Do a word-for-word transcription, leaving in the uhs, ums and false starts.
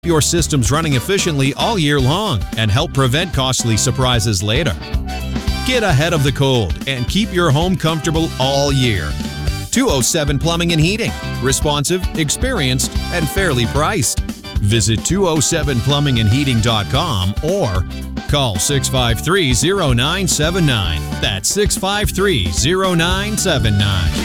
your systems running efficiently all year long and help prevent costly surprises later. Get ahead of the cold and keep your home comfortable all year. two oh seven Plumbing and Heating. Responsive, experienced, and fairly priced. Visit two oh seven plumbing and heating dot com or call six five three, oh nine seven nine. That's six five three, oh nine seven nine.